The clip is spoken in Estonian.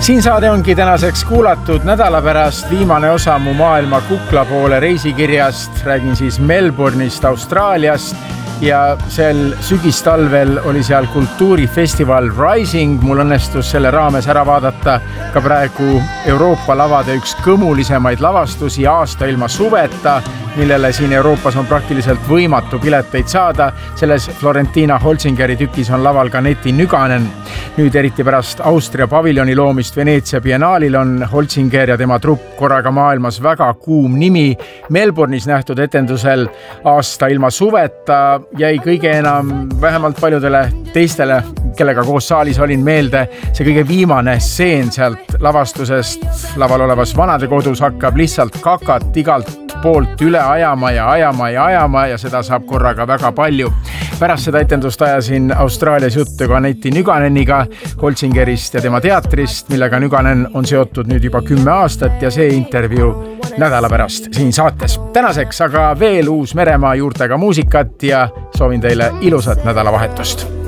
Siin saade ongi tänaseks kuulatud nädala pärast viimane osa mu maailma kukla poole reisikirjast. Räägin siis Melbourne'ist, Austraaliast ja sel sügistalvel oli seal kultuurifestival Rising. Mul õnnestus selle raames ära vaadata ka praegu Euroopa lavade üks kõmulisemaid lavastusi Aasta ilma suveta, millele siin Euroopas on praktiliselt võimatu pileteid saada. Selles Florentina Holzingeri tükis on laval ka Neti Nyganen. Nüüd eriti pärast Austria paviljoni loomist Veneetsia biennaalil on Holzinger ja tema trupp korraga maailmas väga kuum nimi. Melbourne'is nähtud etendusel Aasta ilma suveta jäi kõige enam vähemalt paljudele teistele, kellega koos saalis olin, meelde see kõige viimane stseen sealt lavastusest. Laval olevas vanadekodus hakkab lihtsalt kakat igalt poolt üle ajama ja seda saab korraga väga palju. Pärast seda etendust ajasin Austraalias juttu ka Neti Nyganeniga Holzingerist ja tema teatrist, millega Nyganen on seotud nüüd juba 10 aastat ja see intervjuu nädala pärast siin saates. Tänaseks aga veel Uus-Meremaa juurtega muusikat ja soovin teile ilusat nädalavahetust.